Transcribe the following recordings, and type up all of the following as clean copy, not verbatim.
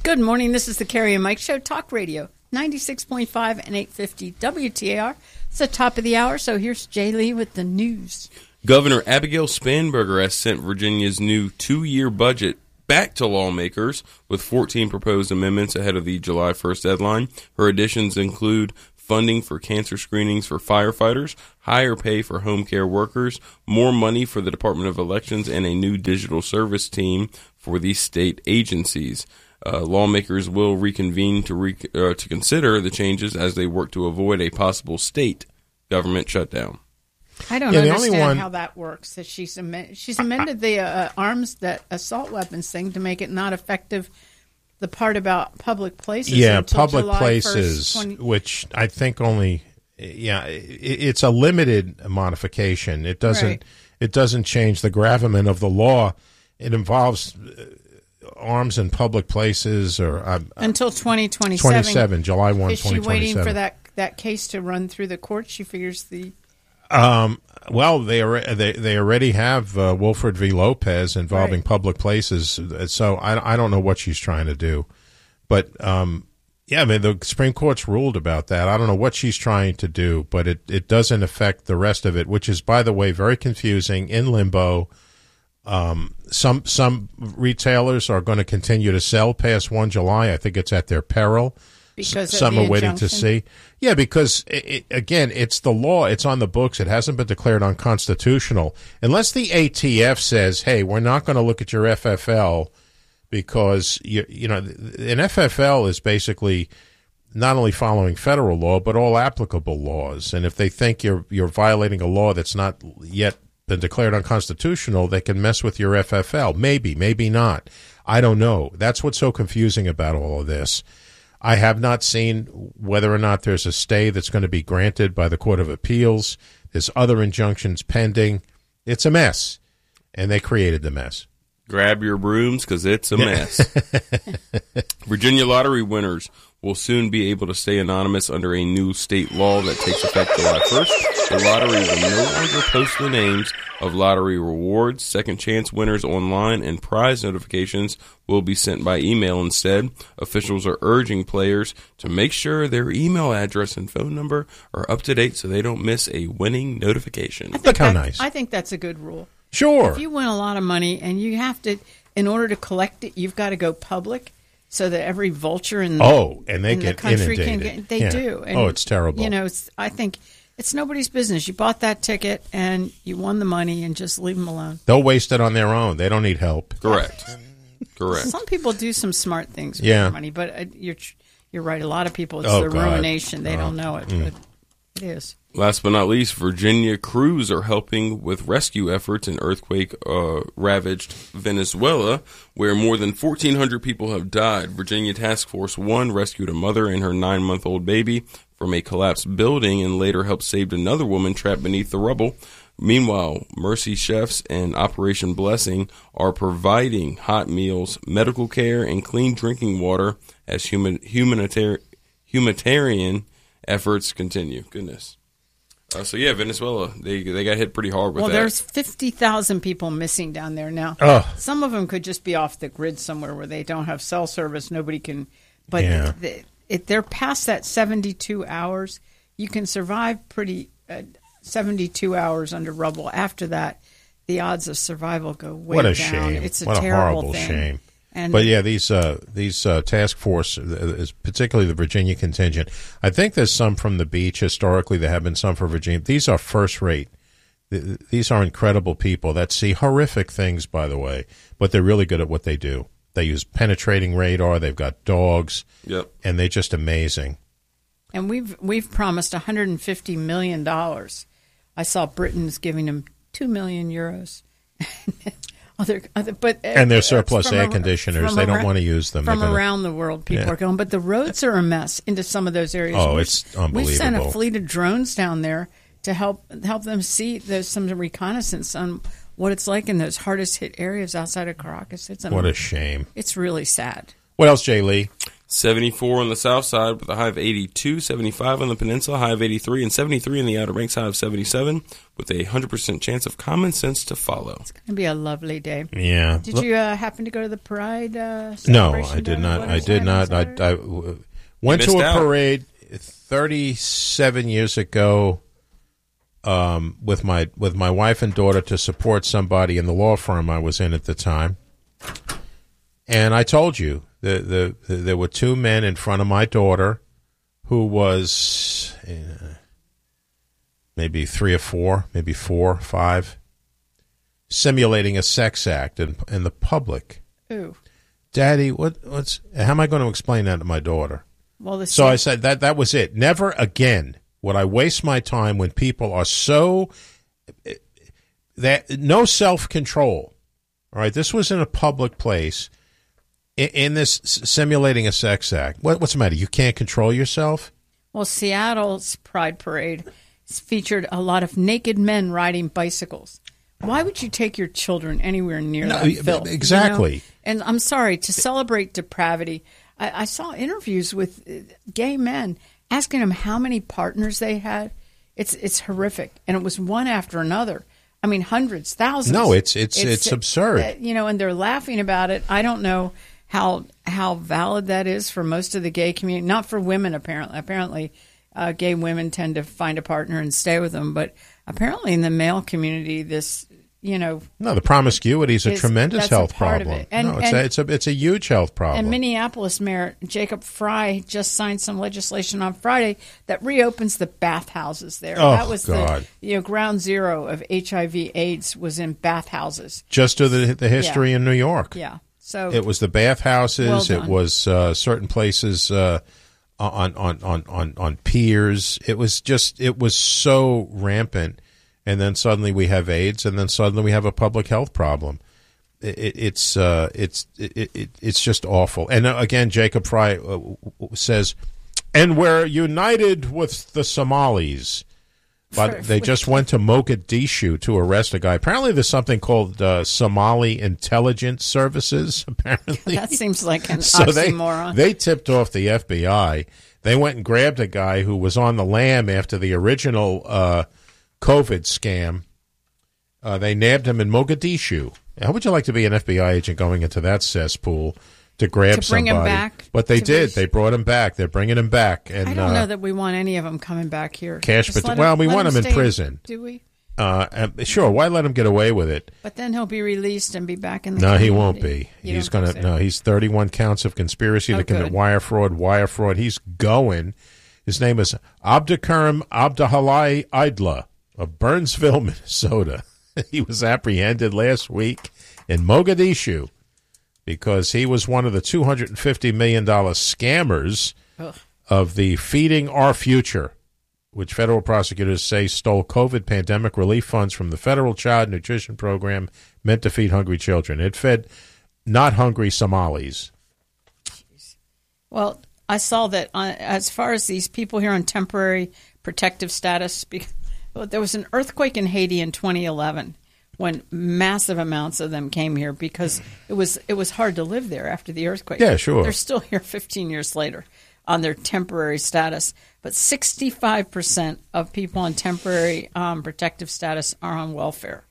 Good morning. This is the Carrie and Mike Show, Talk Radio, 96.5 and 850 WTAR. It's the top of the hour, so here's Jay Lee with the news. Governor Abigail Spanberger has sent Virginia's new 2-year budget back to lawmakers with 14 proposed amendments ahead of the July 1st deadline. Her additions include funding for cancer screenings for firefighters, higher pay for home care workers, more money for the Department of Elections, and a new digital service team for the state agencies. Lawmakers will reconvene to consider the changes as they work to avoid a possible state government shutdown. I don't understand how that works. That she's amended the assault weapons thing to make it not effective. The part about public places. Yeah, until public July places, 1st, which I think only. Yeah, it's a limited modification. It doesn't. Right. It doesn't change the gravamen of the law. It involves arms in public places or until 2027. 27, July 1, Is she 2027. waiting for that case to run through the court? She figures the. Well, they already have Wilfred v. Lopez involving Right. public places, so I don't know what she's trying to do, but yeah, I mean the Supreme Court's ruled about that. I don't know what she's trying to do, but it doesn't affect the rest of it, which is, by the way, very confusing, in limbo. Some retailers are going to continue to sell past 1 July. I think it's at their peril. Because some of are the waiting to injunction? see. Yeah, because, again, it's the law. It's on the books. It hasn't been declared unconstitutional. Unless the ATF says, hey, we're not going to look at your FFL because, you know, an FFL is basically not only following federal law, but all applicable laws. And if they think you're violating a law that's not yet been declared unconstitutional, they can mess with your FFL. Maybe, maybe not. I don't know. That's what's so confusing about all of this. I have not seen whether or not there's a stay that's going to be granted by the Court of Appeals. There's other injunctions pending. It's a mess, and they created the mess. Grab your brooms because it's a mess. Virginia lottery winners will soon be able to stay anonymous under a new state law that takes effect July 1st. The lottery will no longer post the names of lottery rewards, second chance winners online, and prize notifications will be sent by email instead. Officials are urging players to make sure their email address and phone number are up to date so they don't miss a winning notification. Look how nice. I think that's a good rule. Sure. If you win a lot of money and you have to, in order to collect it, you've got to go public so that every vulture in the, and they in get the country inundated. can get. They Yeah. do. And, It's terrible. You know, I think it's nobody's business. You bought that ticket and you won the money, and just leave them alone. They'll waste it on their own. They don't need help. Correct. Some people do some smart things with Yeah. their money, but you're right. A lot of people, it's Oh, the God. ruination. They don't know it, but it is. Last but not least, Virginia crews are helping with rescue efforts in earthquake-ravaged Venezuela, where more than 1,400 people have died. Virginia Task Force 1 rescued a mother and her 9-month-old baby from a collapsed building and later helped save another woman trapped beneath the rubble. Meanwhile, Mercy Chefs and Operation Blessing are providing hot meals, medical care, and clean drinking water as humanitarian efforts continue. Goodness. Venezuela, they got hit pretty hard with that. Well, there's 50,000 people missing down there now. Oh. Some of them could just be off the grid somewhere where they don't have cell service. Nobody can. But Yeah. they're past that 72 hours. You can survive 72 hours under rubble. After that, the odds of survival go way down. What a shame. It's a what terrible horrible thing. shame. But yeah, these task force, particularly the Virginia contingent, I think there's some from the beach. Historically, there have been some for Virginia. These are first rate. These are incredible people that see horrific things, by the way, but they're really good at what they do. They use penetrating radar. They've got dogs. Yep. And they're just amazing. And we've promised $150 million. I saw Britain's giving them 2 million euros. And their surplus air conditioners, they don't want to use them. From around the world, people are going. But the roads are a mess into some of those areas. It's unbelievable. We've sent a fleet of drones down there to help them see. There's some reconnaissance on what it's like in those hardest hit areas outside of Caracas. What a shame. It's really sad. What else, Jay Lee? 74 on the south side with a high of 82, 75 on the peninsula, high of 83, and 73 in the Outer Banks, high of 77, with a 100% chance of common sense to follow. It's going to be a lovely day. Yeah. Did you happen to go to the parade No, I did not. I did not. I went to a parade 37 years ago with my wife and daughter to support somebody in the law firm I was in at the time. And I told you, there were two men in front of my daughter who was maybe 3 or 4, maybe 4 or 5, simulating a sex act in the public. Ooh. Daddy, how am I going to explain that to my daughter? Well, so I said that was it. Never again would I waste my time when people are so that no self-control. All right, this was in a public place. In this simulating a sex act, what's the matter? You can't control yourself? Well, Seattle's Pride Parade featured a lot of naked men riding bicycles. Why would you take your children anywhere near that filth? Exactly. You know? And I'm sorry, to celebrate depravity, I saw interviews with gay men asking them how many partners they had. It's horrific. And it was one after another. I mean, hundreds, thousands. No, it's absurd. And they're laughing about it. I don't know how valid that is for most of the gay community. Not for women, apparently. Apparently, gay women tend to find a partner and stay with them. But apparently in the male community, this, No, the promiscuity is a tremendous health problem. It's a huge health problem. And Minneapolis Mayor Jacob Fry just signed some legislation on Friday that reopens the bathhouses there. Oh, that was God. the ground zero of HIV/AIDS was in bathhouses. Just to the history in New York. Yeah. So it was the bathhouses. Well it was certain places on piers. It was so rampant. And then suddenly we have AIDS, and then suddenly we have a public health problem. It's just awful. And again, Jacob Fry says, and we're united with the Somalis. But they just went to Mogadishu to arrest a guy. Apparently there's something called Somali Intelligence Services, apparently. That seems like an oxymoron. They tipped off the FBI. They went and grabbed a guy who was on the lam after the original COVID scam. They nabbed him in Mogadishu. How would you like to be an FBI agent going into that cesspool to grab somebody? Him back? But they did. They brought him back. They're bringing him back. And I don't know that we want any of them coming back here. We want him in prison. Do we? Sure. Why let him get away with it? But then he'll be released and be back in the community. he won't be. He's going to. No, he's 31 counts of conspiracy to commit wire fraud. He's going. His name is Abdikarim Abdullahi Idla of Burnsville, Minnesota. He was apprehended last week in Mogadishu because he was one of the $250 million scammers of the Feeding Our Future, which federal prosecutors say stole COVID pandemic relief funds from the federal child nutrition program meant to feed hungry children. It fed not hungry Somalis. Jeez. Well, I saw that as far as these people here on temporary protective status, there was an earthquake in Haiti in 2011 when massive amounts of them came here because it was hard to live there after the earthquake. Yeah, sure. They're still here 15 years later on their temporary status. But 65% of people on temporary protective status are on welfare.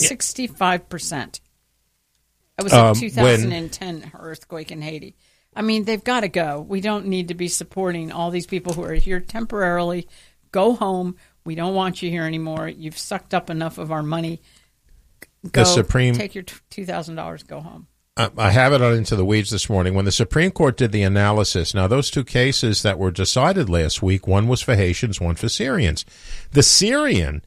65%. It was a 2010 earthquake in Haiti. I mean, they've got to go. We don't need to be supporting all these people who are here temporarily. Go home. We don't want you here anymore. You've sucked up enough of our money. Go, take your $2,000, go home. I have it on Into the Weeds this morning. When the Supreme Court did the analysis, now those two cases that were decided last week, one was for Haitians, one for Syrians. The Syrian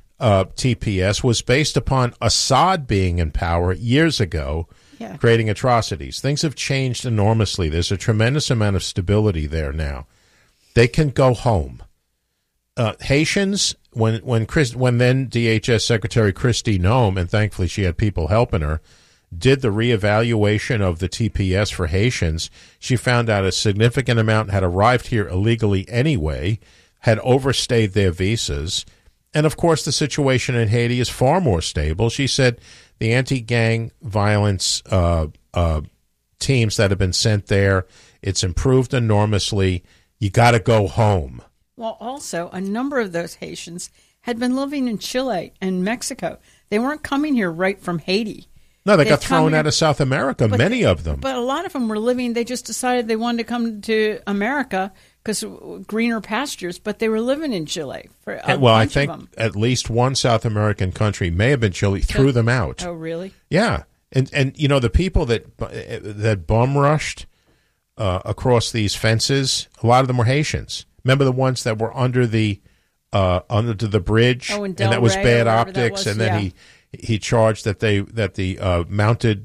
TPS was based upon Assad being in power years ago, creating atrocities. Things have changed enormously. There's a tremendous amount of stability there now. They can go home. Haitians, when then DHS Secretary Kristi Noem, and thankfully she had people helping her, did the reevaluation of the TPS for Haitians, she found out a significant amount had arrived here illegally anyway, had overstayed their visas, and of course the situation in Haiti is far more stable. She said the anti-gang violence teams that have been sent there. It's improved enormously. You got to go home. Well, also, a number of those Haitians had been living in Chile and Mexico. They weren't coming here right from Haiti. No, they got thrown out of South America, many of them. But a lot of them were living, they just decided they wanted to come to America because greener pastures, but they were living in Chile. I think at least one South American country, may have been Chile, threw them out. Oh, really? Yeah. And you know, the people that bum rushed across these fences, a lot of them were Haitians. Remember the ones that were under the bridge, and that was bad optics, was, and then he charged that the mounted